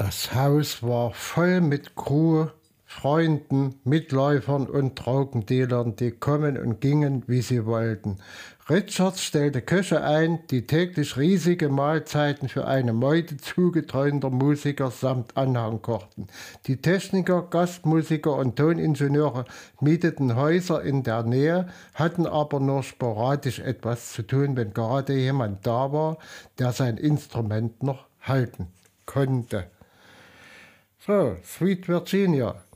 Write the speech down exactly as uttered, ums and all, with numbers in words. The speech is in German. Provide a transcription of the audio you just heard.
Das Haus war voll mit Crew, Freunden, Mitläufern und Drogendealern, die kommen und gingen, wie sie wollten. Richards stellte Köche ein, die täglich riesige Mahlzeiten für eine Meute zugetreuter Musiker samt Anhang kochten. Die Techniker, Gastmusiker und Toningenieure mieteten Häuser in der Nähe, hatten aber nur sporadisch etwas zu tun, wenn gerade jemand da war, der sein Instrument noch halten konnte. So, Sweet Virginia.